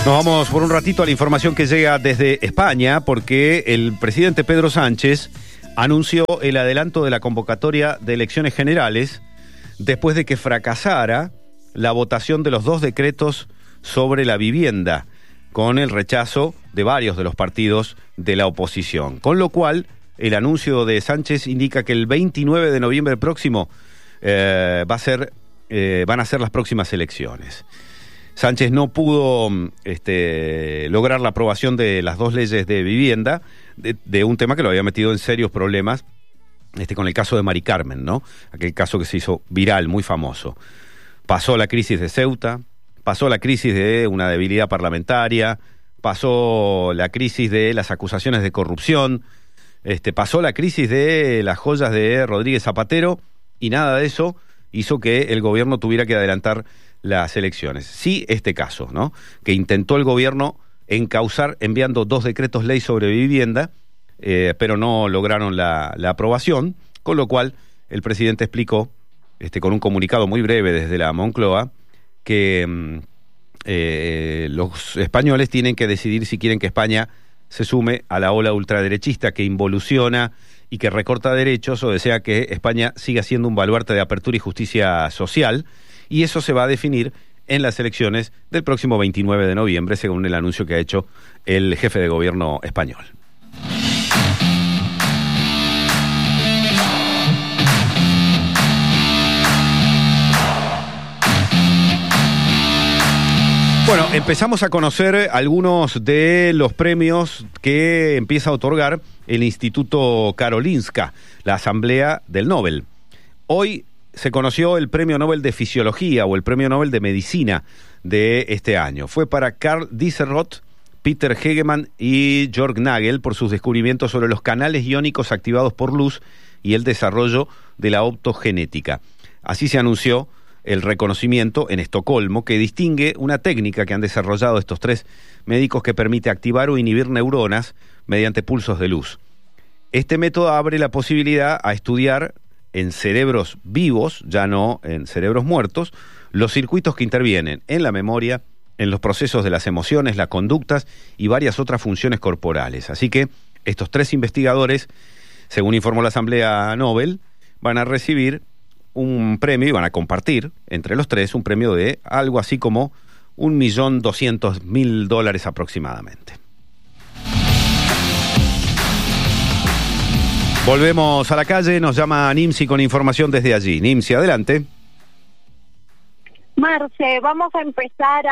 Nos vamos por un ratito a la información que llega desde España, porque el presidente Pedro Sánchez anunció el adelanto de la convocatoria de elecciones generales después de que fracasara la votación de los dos decretos sobre la vivienda, con el rechazo de varios de los partidos de la oposición. Con lo cual, el anuncio de Sánchez indica que el 29 de noviembre próximo van a ser las próximas elecciones. Sánchez no pudo lograr la aprobación de las dos leyes de vivienda, de un tema que lo había metido en serios problemas, con el caso de Mari Carmen, ¿no? Aquel caso que se hizo viral, muy famoso. Pasó la crisis de Ceuta, pasó la crisis de una debilidad parlamentaria, pasó la crisis de las acusaciones de corrupción, pasó la crisis de las joyas de Rodríguez Zapatero, y nada de eso hizo que el gobierno tuviera que adelantar las elecciones. Sí, este caso, ¿no? Que intentó el gobierno encauzar enviando dos decretos ley sobre vivienda, pero no lograron la aprobación, con lo cual el presidente explicó, con un comunicado muy breve desde la Moncloa, que los españoles tienen que decidir si quieren que España se sume a la ola ultraderechista que involuciona y que recorta derechos, o desea que España siga siendo un baluarte de apertura y justicia social, y eso se va a definir en las elecciones del próximo 29 de noviembre, según el anuncio que ha hecho el jefe de gobierno español. Bueno, empezamos a conocer algunos de los premios que empieza a otorgar el Instituto Karolinska, la Asamblea del Nobel. Hoy se conoció el Premio Nobel de Fisiología o el Premio Nobel de Medicina de este año. Fue para Karl Dieselrod, Peter Hegemann y Jörg Nagel por sus descubrimientos sobre los canales iónicos activados por luz y el desarrollo de la optogenética. Así se anunció el reconocimiento en Estocolmo, que distingue una técnica que han desarrollado estos tres médicos que permite activar o inhibir neuronas mediante pulsos de luz. Este método abre la posibilidad a estudiar en cerebros vivos, ya no en cerebros muertos, los circuitos que intervienen en la memoria, en los procesos de las emociones, las conductas y varias otras funciones corporales. Así que estos tres investigadores, según informó la Asamblea Nobel, van a recibir un premio y van a compartir entre los tres un premio de algo así como $1.200.000 aproximadamente. Volvemos a la calle, nos llama Nimsi con información desde allí. Nimsi, adelante. Marce, vamos a empezar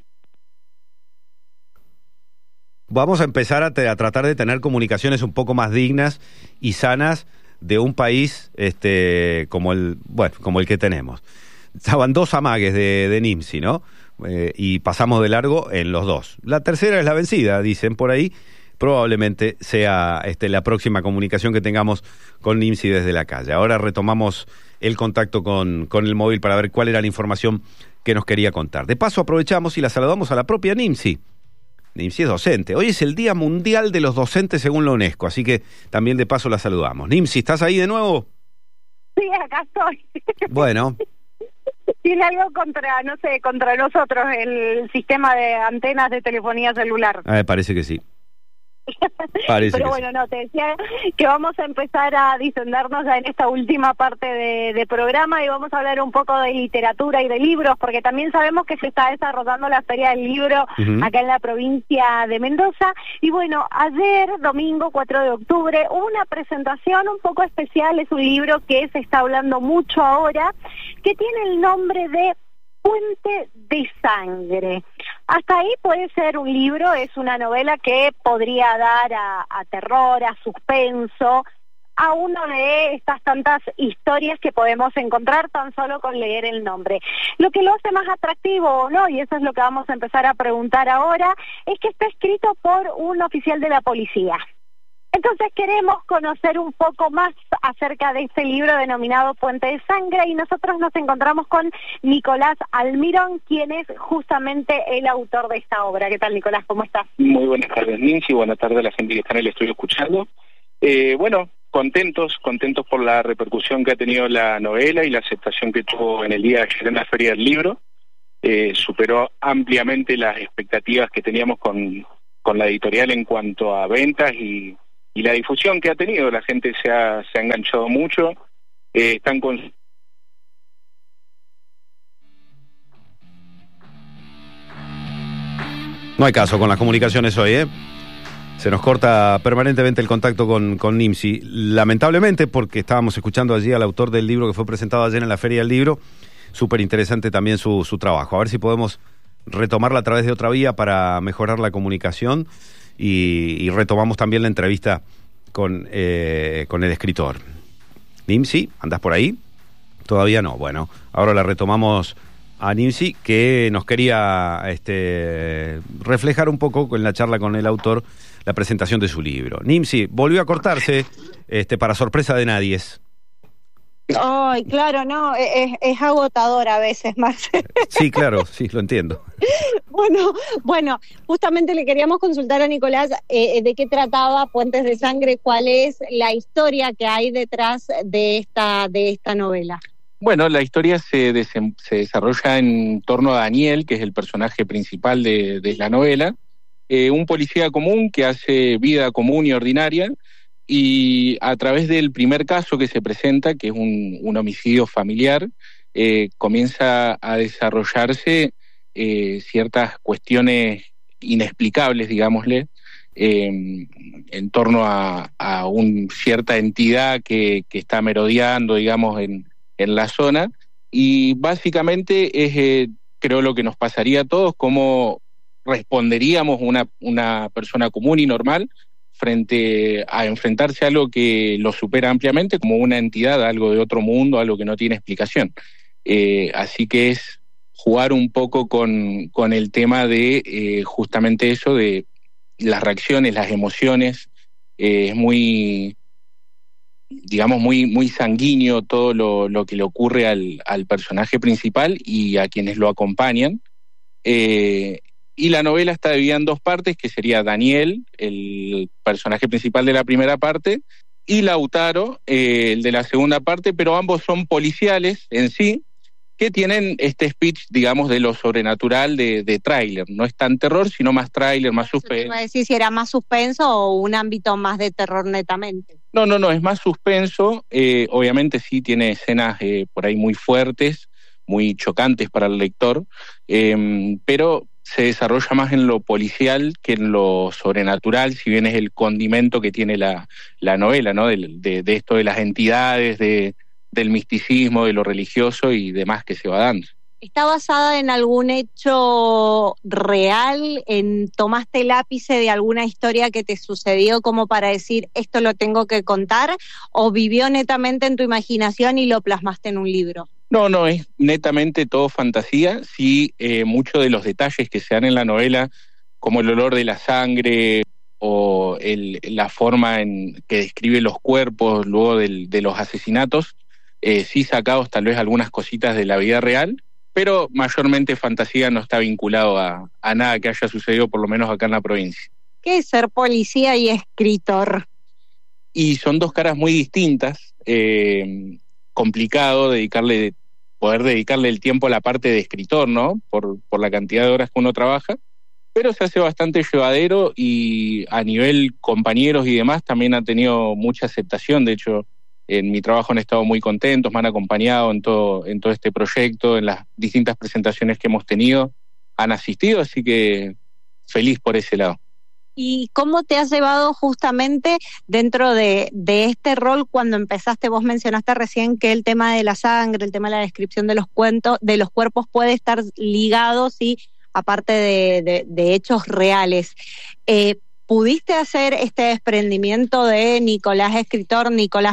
a tratar de tener comunicaciones un poco más dignas y sanas de un país como el que tenemos. Estaban dos amagues de Nimsi, ¿no? Y pasamos de largo en los dos. La tercera es la vencida, dicen por ahí. Probablemente sea la próxima comunicación que tengamos con Nimsi desde la calle. Ahora retomamos el contacto con el móvil para ver cuál era la información que nos quería contar. De paso aprovechamos y la saludamos a la propia Nimsi. Nimsi es docente. Hoy es el Día Mundial de los Docentes según la UNESCO, así que también de paso la saludamos. Nimsi, ¿estás ahí de nuevo? Sí, acá estoy. Bueno. Tiene algo contra nosotros, el sistema de antenas de telefonía celular. Parece que sí. Pero bueno, no, te decía que vamos a empezar a distendernos ya en esta última parte de programa y vamos a hablar un poco de literatura y de libros, porque también sabemos que se está desarrollando la Feria del Libro acá en la provincia de Mendoza. Y bueno, ayer, domingo 4 de octubre, hubo una presentación un poco especial. Es un libro que se está hablando mucho ahora, que tiene el nombre de Puente de Sangre. Hasta ahí puede ser un libro, es una novela que podría dar a terror, a suspenso, a una de estas tantas historias que podemos encontrar tan solo con leer el nombre. Lo que lo hace más atractivo o no, y eso es lo que vamos a empezar a preguntar ahora, es que está escrito por un oficial de la policía. Entonces queremos conocer un poco más acerca de este libro denominado Puente de Sangre, y nosotros nos encontramos con Nicolás Almirón, quien es justamente el autor de esta obra. ¿Qué tal, Nicolás? ¿Cómo estás? Muy buenas tardes, Nancy. Buenas tardes a la gente que está en el estudio escuchando. Contentos por la repercusión que ha tenido la novela y la aceptación que tuvo en el día de ayer en la Feria del Libro. superó ampliamente las expectativas que teníamos con la editorial en cuanto a ventas y la difusión que ha tenido. La gente se ha enganchado mucho, están con... No hay caso con las comunicaciones hoy, ¿eh? Se nos corta permanentemente el contacto con Nimsi. Lamentablemente, porque estábamos escuchando allí al autor del libro que fue presentado ayer en la Feria del Libro. Súper interesante también su trabajo. A ver si podemos retomarla a través de otra vía para mejorar la comunicación y retomamos también la entrevista con el escritor. Nimsi, ¿andás por ahí? Todavía no. Bueno, ahora la retomamos a Nimsi, que nos quería reflejar un poco en la charla con el autor la presentación de su libro. Nimsi, volvió a cortarse para sorpresa de nadie. Ay, claro, no, es agotador a veces, Marcelo. Sí, claro, sí, lo entiendo. Bueno, justamente le queríamos consultar a Nicolás de qué trataba Puentes de Sangre, cuál es la historia que hay detrás de esta novela. Bueno, la historia se desarrolla en torno a Daniel, que es el personaje principal de la novela, un policía común que hace vida común y ordinaria, y a través del primer caso que se presenta, que es un homicidio familiar, comienza a desarrollarse ciertas cuestiones inexplicables, digámosle, en torno a cierta entidad que está merodeando, digamos, en la zona, y básicamente es, creo, lo que nos pasaría a todos, cómo responderíamos una persona común y normal frente a enfrentarse a algo que lo supera ampliamente, como una entidad, algo de otro mundo, algo que no tiene explicación. Así que es jugar un poco con el tema de justamente eso, de las reacciones, las emociones. Es muy, digamos, muy sanguíneo todo lo que le ocurre al personaje principal y a quienes lo acompañan. Y la novela está dividida en dos partes, que sería Daniel, el personaje principal de la primera parte, y Lautaro, el de la segunda parte, pero ambos son policiales en sí, que tienen este speech, digamos, de lo sobrenatural de tráiler. No es tan terror, sino más tráiler, más suspenso. ¿Iba a decir si era más suspenso o un ámbito más de terror netamente? No, es más suspenso. Obviamente sí tiene escenas por ahí muy fuertes, muy chocantes para el lector, pero se desarrolla más en lo policial que en lo sobrenatural, si bien es el condimento que tiene la novela, ¿no? De esto de las entidades, del misticismo, de lo religioso y demás que se va dando. ¿Está basada en algún hecho real? ¿Tomaste el ápice de alguna historia que te sucedió como para decir esto lo tengo que contar? ¿O vivió netamente en tu imaginación y lo plasmaste en un libro? No, es netamente todo fantasía. Sí, muchos de los detalles que se dan en la novela, como el olor de la sangre o la forma en que describe los cuerpos luego de los asesinatos, sí sacados tal vez algunas cositas de la vida real, pero mayormente fantasía, no está vinculado a nada que haya sucedido, por lo menos acá en la provincia. ¿Qué es ser policía y escritor? Y son dos caras muy distintas. Complicado poder dedicarle el tiempo a la parte de escritor, ¿no? Por la cantidad de horas que uno trabaja, pero se hace bastante llevadero y a nivel compañeros y demás también ha tenido mucha aceptación. De hecho, en mi trabajo han estado muy contentos, me han acompañado en todo este proyecto, en las distintas presentaciones que hemos tenido, han asistido, así que feliz por ese lado. ¿Y cómo te has llevado justamente dentro de este rol cuando empezaste? Vos mencionaste recién que el tema de la sangre, el tema de la descripción de los cuerpos puede estar ligado, sí, aparte de hechos reales. ¿Pudiste hacer este desprendimiento de Nicolás escritor, Nicolás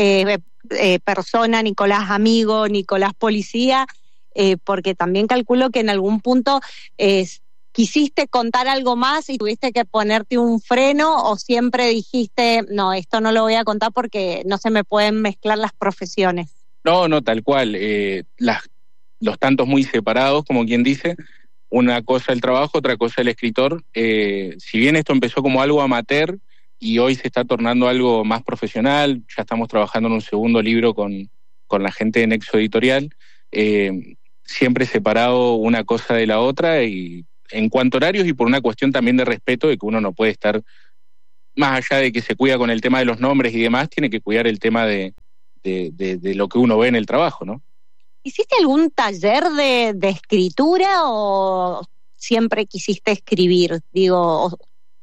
persona, Nicolás amigo, Nicolás policía? Porque también calculo que en algún punto ¿quisiste contar algo más y tuviste que ponerte un freno o siempre dijiste, no, esto no lo voy a contar porque no se me pueden mezclar las profesiones? No, tal cual. Los tantos muy separados, como quien dice, una cosa el trabajo, otra cosa el escritor. Si bien esto empezó como algo amateur y hoy se está tornando algo más profesional, ya estamos trabajando en un segundo libro con la gente de Nexo Editorial, siempre separado una cosa de la otra, y en cuanto a horarios y por una cuestión también de respeto, de que uno no puede estar, más allá de que se cuida con el tema de los nombres y demás, tiene que cuidar el tema de lo que uno ve en el trabajo, ¿no? ¿Hiciste algún taller de escritura o siempre quisiste escribir? Digo,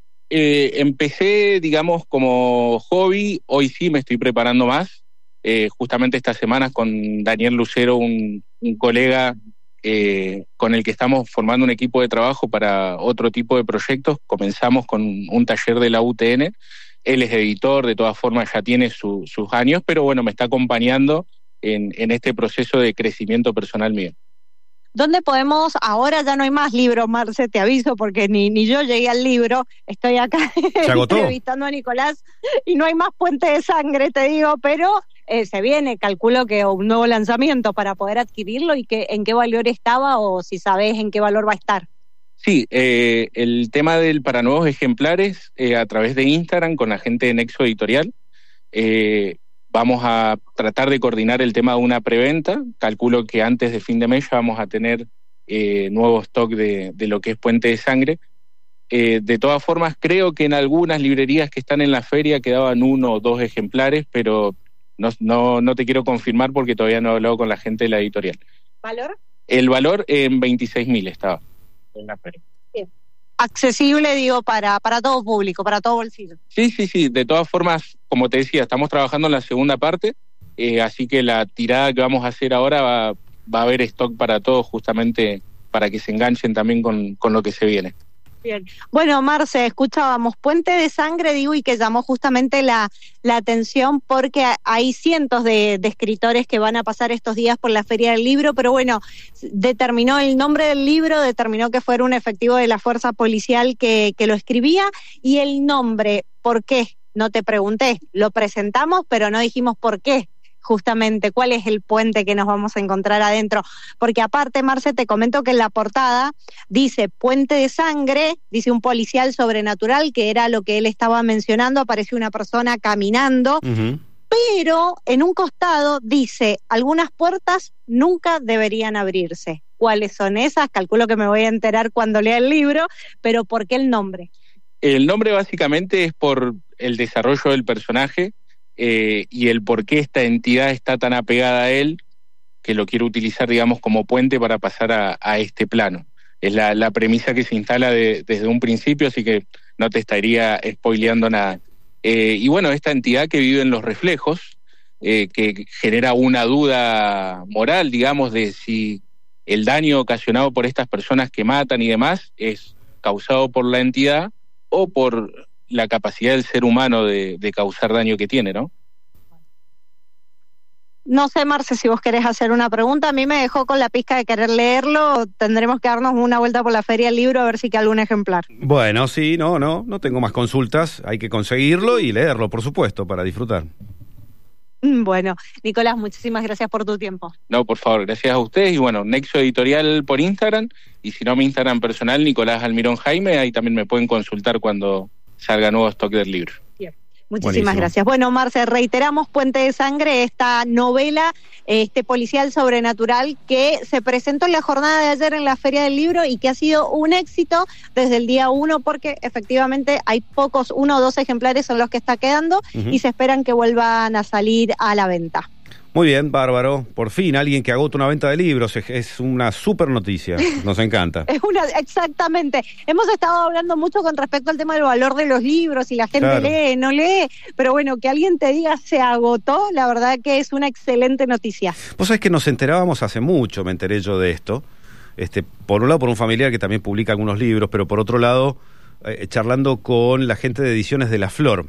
empecé, digamos, como hobby. Hoy sí me estoy preparando más. Justamente estas semanas con Daniel Lucero, un colega con el que estamos formando un equipo de trabajo para otro tipo de proyectos. Comenzamos con un taller de la UTN. Él es editor, de todas formas ya tiene sus años, pero bueno, me está acompañando en este proceso de crecimiento personal mío. ¿Dónde podemos? Ahora ya no hay más libros, Marce, te aviso, porque ni yo llegué al libro. Estoy acá entrevistando a Nicolás y no hay más Puente de Sangre, te digo, pero se viene, calculo que un nuevo lanzamiento para poder adquirirlo, y en qué valor estaba, o si sabés en qué valor va a estar. Sí, el tema para nuevos ejemplares, a través de Instagram con la gente de Nexo Editorial, vamos a tratar de coordinar el tema de una preventa. Calculo que antes de fin de mes ya vamos a tener nuevo stock de lo que es Puente de Sangre. De todas formas, creo que en algunas librerías que están en la feria quedaban 1 o 2 ejemplares, pero no te quiero confirmar porque todavía no he hablado con la gente de la editorial. ¿Valor? El valor en 26.000 estaba en la feria. Bien. Accesible, digo, para todo público, para todo bolsillo. Sí. De todas formas, como te decía, estamos trabajando en la segunda parte, así que la tirada que vamos a hacer ahora va a haber stock para todos, justamente para que se enganchen también con lo que se viene. Bien. Bueno, Marce, escuchábamos Puente de Sangre, digo, y que llamó justamente la atención porque hay cientos de escritores que van a pasar estos días por la Feria del Libro, pero bueno, determinó el nombre del libro, determinó que fuera un efectivo de la fuerza policial que lo escribía, y el nombre, ¿por qué? No te pregunté, lo presentamos, pero no dijimos por qué. Justamente, ¿cuál es el puente que nos vamos a encontrar adentro? Porque aparte, Marce, te comento que en la portada dice Puente de Sangre, dice un policial sobrenatural, que era lo que él estaba mencionando, aparece una persona caminando, pero en un costado dice, algunas puertas nunca deberían abrirse. ¿Cuáles son esas? Calculo que me voy a enterar cuando lea el libro, pero ¿por qué el nombre? El nombre básicamente es por el desarrollo del personaje, y el por qué esta entidad está tan apegada a él, que lo quiero utilizar, digamos, como puente para pasar a este plano. Es la premisa que se instala desde un principio, así que no te estaría spoileando nada. Y bueno, esta entidad que vive en los reflejos, que genera una duda moral, digamos, de si el daño ocasionado por estas personas que matan y demás es causado por la entidad o por la capacidad del ser humano de causar daño que tiene, ¿no? No sé, Marce, si vos querés hacer una pregunta. A mí me dejó con la pizca de querer leerlo. Tendremos que darnos una vuelta por la Feria del Libro a ver si queda algún ejemplar. Bueno, sí, no tengo más consultas. Hay que conseguirlo y leerlo, por supuesto, para disfrutar. Bueno, Nicolás, muchísimas gracias por tu tiempo. No, por favor, gracias a ustedes. Y bueno, Nexo Editorial por Instagram, y si no, mi Instagram personal, Nicolás Almirón Jaime, ahí también me pueden consultar cuando salga nuevo stock del libro. Bien. Muchísimas gracias. Bueno, Marce, reiteramos Puente de Sangre, esta novela, policial sobrenatural que se presentó en la jornada de ayer en la Feria del Libro y que ha sido un éxito desde el día 1, porque efectivamente hay pocos, 1 o 2 ejemplares son los que está quedando, y se esperan que vuelvan a salir a la venta. Muy bien, bárbaro. Por fin, alguien que agota una venta de libros. Es una súper noticia. Nos encanta. Exactamente. Hemos estado hablando mucho con respecto al tema del valor de los libros, si la gente lee, no lee. Pero bueno, que alguien te diga se agotó, la verdad que es una excelente noticia. Vos sabés que nos enterábamos hace mucho, me enteré yo de esto. Por un lado, por un familiar que también publica algunos libros, pero por otro lado, charlando con la gente de Ediciones de la Flor.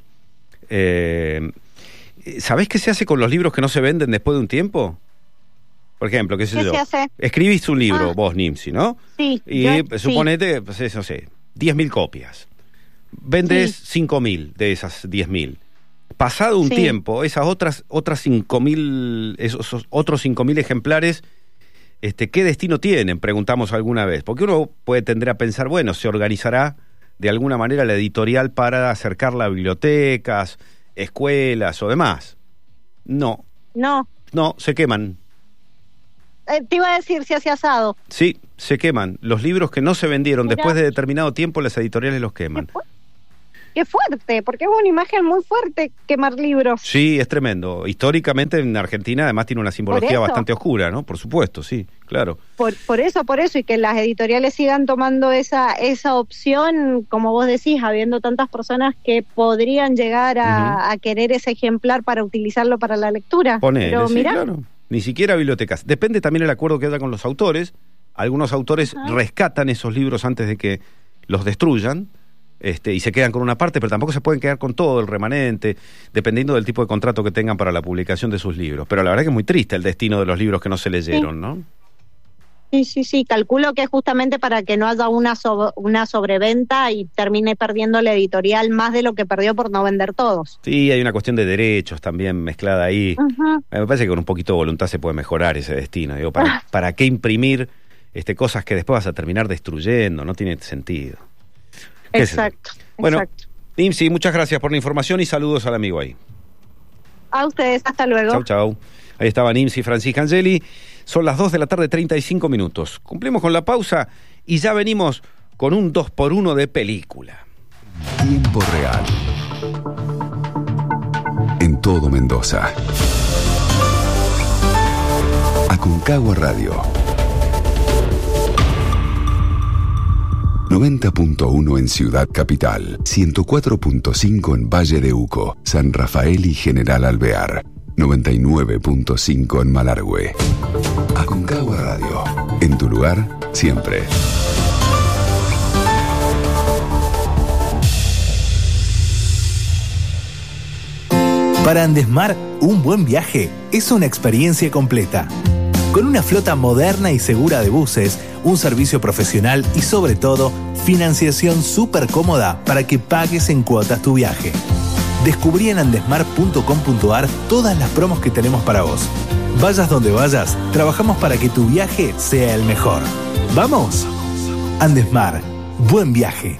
¿Sabés qué se hace con los libros que no se venden después de un tiempo? Por ejemplo, ¿qué sé yo? ¿Qué se hace? Escribís un libro, vos, Nimsi, ¿no? Sí. Y suponete, pues eso, no sé, 10.000 copias. Vendes 5.000 de esas 10.000. Pasado un tiempo, esas otras 5.000, esos otros 5.000 ejemplares, ¿qué destino tienen? Preguntamos alguna vez. Porque uno puede tender a pensar, bueno, se organizará de alguna manera la editorial para acercarla a bibliotecas, escuelas o demás. No, se queman. te iba a decir si hace asado. Sí, se queman. Los libros que no se vendieron después de determinado tiempo, las editoriales los queman. Qué fuerte, porque es una imagen muy fuerte quemar libros. Sí, es tremendo. Históricamente en Argentina además tiene una simbología bastante oscura, ¿no? Por supuesto, sí, claro. Por eso, y que las editoriales sigan tomando esa opción, como vos decís, habiendo tantas personas que podrían llegar a querer ese ejemplar para utilizarlo para la lectura. Pero sí, mirá, claro. Ni siquiera bibliotecas. Depende también el acuerdo que haya con los autores. Algunos autores rescatan esos libros antes de que los destruyan. Y se quedan con una parte, pero tampoco se pueden quedar con todo el remanente, dependiendo del tipo de contrato que tengan para la publicación de sus libros. Pero la verdad que es muy triste el destino de los libros que no se leyeron, ¿no? Sí, calculo que es justamente para que no haya una sobreventa y termine perdiendo la editorial más de lo que perdió por no vender todos. Sí, hay una cuestión de derechos también mezclada ahí. Me parece que con un poquito de voluntad se puede mejorar ese destino. Digo, ¿para qué imprimir cosas que después vas a terminar destruyendo? No tiene sentido. Exacto. Bueno, Nimsi, muchas gracias por la información y saludos al amigo ahí. A ustedes, hasta luego. Chau. Ahí estaba Nimsi Francisca Angeli. Son las 2:35 p.m. Cumplimos con la pausa y ya venimos con un 2x1 de película. Tiempo real. En todo Mendoza. Aconcagua Radio. 90.1 en Ciudad Capital, 104.5 en Valle de Uco, San Rafael y General Alvear, 99.5 en Malargüe. Aconcagua Radio, en tu lugar, siempre. Para Andesmar, un buen viaje es una experiencia completa. Con una flota moderna y segura de buses, un servicio profesional y sobre todo, financiación súper cómoda para que pagues en cuotas tu viaje. Descubrí en andesmar.com.ar todas las promos que tenemos para vos. Vayas donde vayas, trabajamos para que tu viaje sea el mejor. ¡Vamos! Andesmar, buen viaje.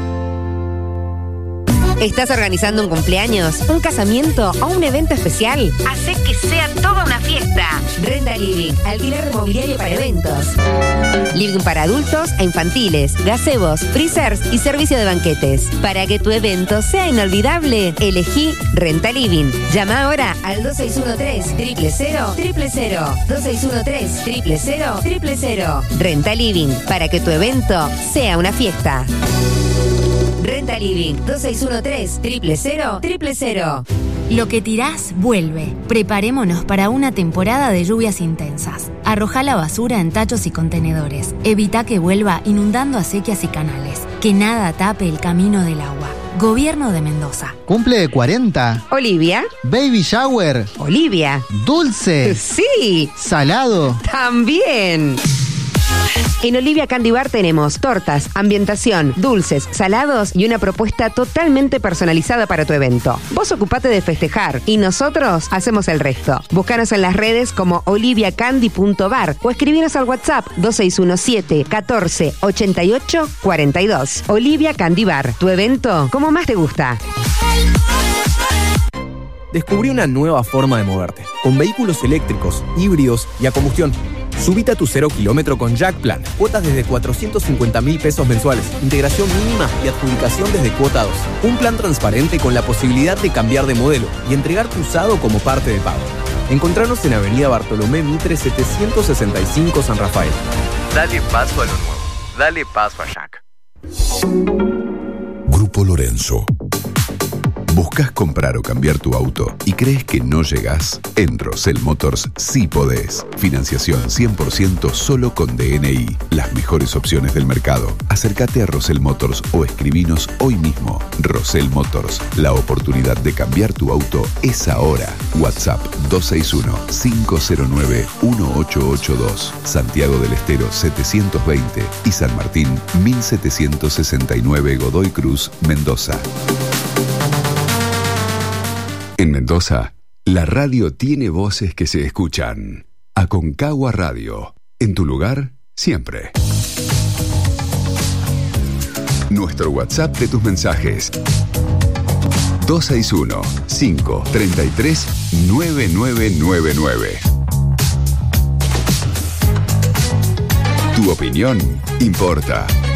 ¿Estás organizando un cumpleaños, un casamiento o un evento especial? Hacé que sea toda una fiesta. Renta Living, alquiler de mobiliario para eventos. Living para adultos e infantiles, gazebos, freezers y servicio de banquetes. Para que tu evento sea inolvidable, elegí Renta Living. Llama ahora al 2613-000-000. 2613-000-000. Renta Living, para que tu evento sea una fiesta. Renta Living, 2613-000-000. Lo que tirás, vuelve. Preparémonos para una temporada de lluvias intensas. Arrojá la basura en tachos y contenedores. Evita que vuelva inundando acequias y canales. Que nada tape el camino del agua. Gobierno de Mendoza. Cumple de 40. Olivia. Baby shower. Olivia. Dulce. Sí. Salado. También. En Olivia Candy Bar tenemos tortas, ambientación, dulces, salados y una propuesta totalmente personalizada para tu evento. Vos ocupate de festejar y nosotros hacemos el resto. Búscanos en las redes como oliviacandy.bar o escribinos al WhatsApp 2617 14 88 42. Olivia Candy Bar, tu evento como más te gusta. Descubrí una nueva forma de moverte, con vehículos eléctricos, híbridos y a combustión. Subite a tu 0 kilómetro con Jack Plan. Cuotas desde 450.000 pesos mensuales. Integración mínima y adjudicación desde cuota 2. Un plan transparente con la posibilidad de cambiar de modelo y entregar tu usado como parte de pago. Encontranos en Avenida Bartolomé Mitre 765 San Rafael. Dale paso a lo nuevo. Dale paso a Jack. Grupo Lorenzo. ¿Buscas comprar o cambiar tu auto y crees que no llegás? En Rosell Motors sí podés. Financiación 100% solo con DNI. Las mejores opciones del mercado. Acércate a Rosell Motors o escribinos hoy mismo. Rosell Motors. La oportunidad de cambiar tu auto es ahora. WhatsApp 261-509-1882. Santiago del Estero 720 y San Martín 1769 Godoy Cruz, Mendoza. En Mendoza, la radio tiene voces que se escuchan. Aconcagua Radio. En tu lugar, siempre. Nuestro WhatsApp de tus mensajes. 261-533-9999. Tu opinión importa.